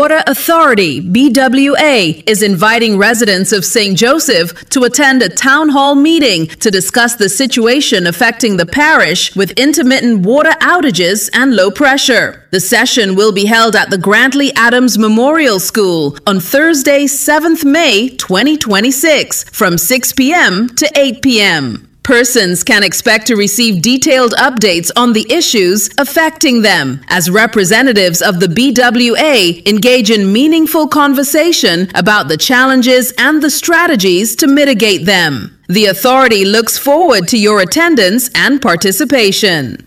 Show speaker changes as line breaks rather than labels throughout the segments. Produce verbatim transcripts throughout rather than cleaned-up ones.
Water Authority, B W A, is inviting residents of Saint Joseph to attend a town hall meeting to discuss the situation affecting the parish with intermittent water outages and low pressure. The session will be held at the Grantley Adams Memorial School on Thursday, seventh of May, twenty twenty-six, from six p.m. to eight p.m. Persons can expect to receive detailed updates on the issues affecting them as representatives of the B W A engage in meaningful conversation about the challenges and the strategies to mitigate them. The authority looks forward to your attendance and participation.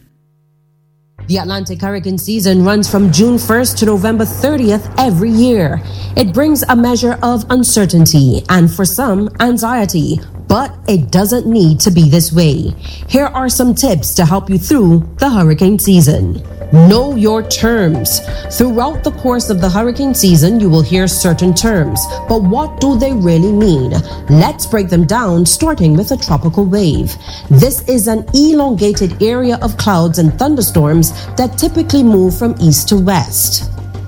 The Atlantic hurricane season runs from June first to November thirtieth every year. It brings a measure of uncertainty and, for some, anxiety. But it doesn't need to be this way. Here are some tips to help you through the hurricane season. Know your terms. Throughout the course of the hurricane season, you will hear certain terms. But what do they really mean? Let's break them down, starting with a tropical wave. This is an elongated area of clouds and thunderstorms that typically move from east to west.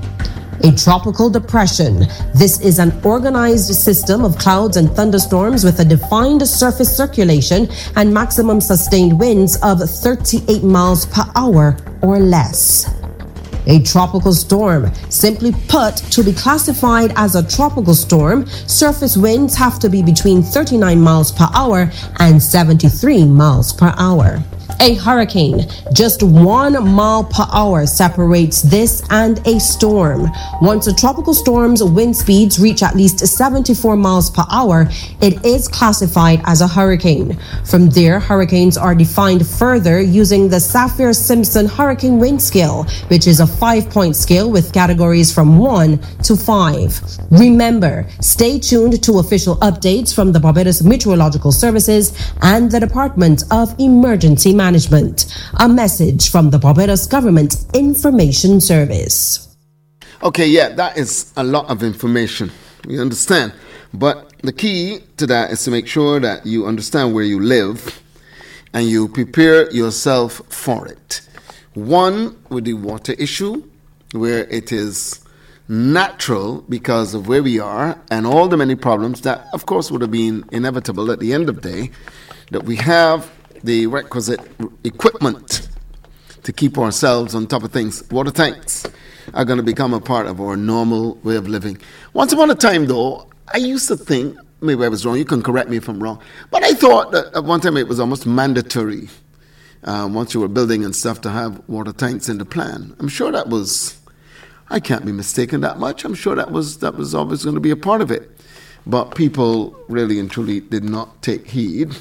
A tropical depression. This is an organized system of clouds and thunderstorms with a defined surface circulation and maximum sustained winds of thirty-eight miles per hour or less. A tropical storm. Simply put, to be classified as a tropical storm, surface winds have to be between thirty-nine miles per hour and seventy-three miles per hour. A hurricane. Just one mile per hour separates this and a storm. Once a tropical storm's wind speeds reach at least seventy-four miles per hour, it is classified as a hurricane. From there, hurricanes are defined further using the Saffir-Simpson Hurricane Wind Scale, which is a five-point scale with categories from one to five. Remember, stay tuned to official updates from the Barbados Meteorological Services and the Department of Emergency Management. Management. A message from the Barbados Government Information Service.
Okay, yeah, that is a lot of information. You understand? But the key to that is to make sure that you understand where you live and you prepare yourself for it. One, with the water issue, where it is natural because of where we are and all the many problems that, of course, would have been inevitable at the end of the day, that we have the requisite equipment to keep ourselves on top of things. Water tanks are going to become a part of our normal way of living. Once upon a time, though, I used to think, maybe I was wrong, you can correct me if I'm wrong, but I thought that at one time it was almost mandatory, uh, once you were building and stuff, to have water tanks in the plan. I'm sure that was, I can't be mistaken that much, I'm sure that was, that was always going to be a part of it. But people really and truly did not take heed.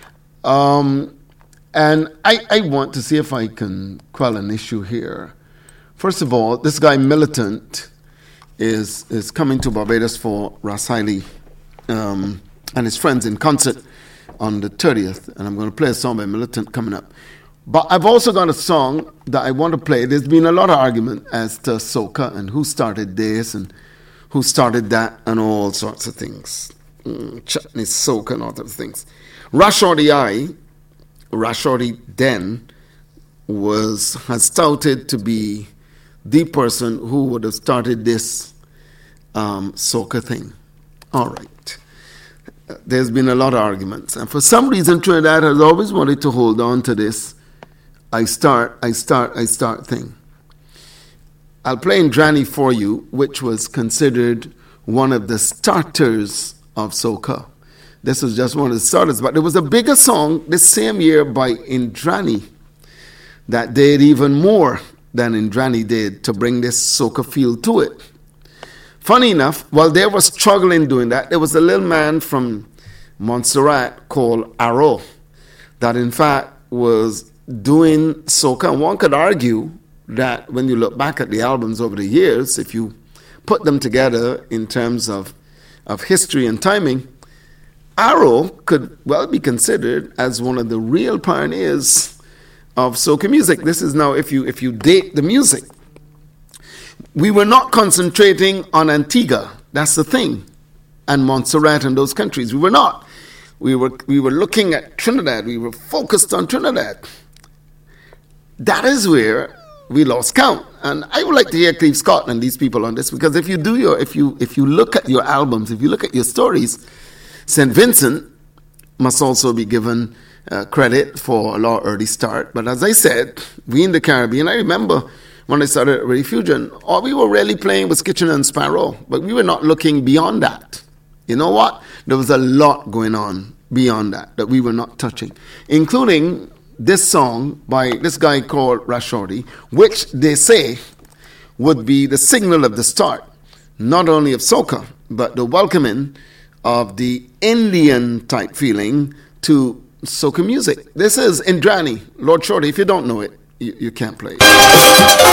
Um, and I, I want to see if I can quell an issue here. First of all, this guy Militant is is coming to Barbados for Ras Hailey um, and his friends in concert on the thirtieth, and I'm going to play a song by Militant coming up. But I've also got a song that I want to play. There's been a lot of argument as to soca and who started this and who started that and all sorts of things. Mm, chutney soca and all sorts of things. Rashorty I, Rashorty Den, was has touted to be the person who would have started this um, soca thing. All right. There's been a lot of arguments. And for some reason, Trinidad has always wanted to hold on to this I start, I start, I start thing. I'll play Indrani for you, which was considered one of the starters of soca. This was just one of the starters, but there was a bigger song this same year by Indrani that did even more than Indrani did to bring this soca feel to it. Funny enough, while they were struggling doing that, there was a little man from Montserrat called Arrow that in fact was doing soca. And one could argue that when you look back at the albums over the years, if you put them together in terms of, of history and timing, Arrow could well be considered as one of the real pioneers of soca music. This is now, if you if you date the music. We were not concentrating on Antigua, that's the thing, and Montserrat and those countries. We were not. We were we were looking at Trinidad. We were focused on Trinidad. That is where we lost count. And I would like to hear Cleve Scott and these people on this, because if you do your, if you if you look at your albums, if you look at your stories, Saint Vincent must also be given uh, credit for a lot early start. But as I said, we in the Caribbean, I remember when I started at Radio Fusion, all we were really playing was Kitchener and Sparrow, but we were not looking beyond that. You know what? There was a lot going on beyond that that we were not touching, including this song by this guy called Rashorty, which they say would be the signal of the start, not only of soca, but the welcoming of the Indian type feeling to soca music. This is Indrani, Lord Shorty. If you don't know it, you, you can't play it.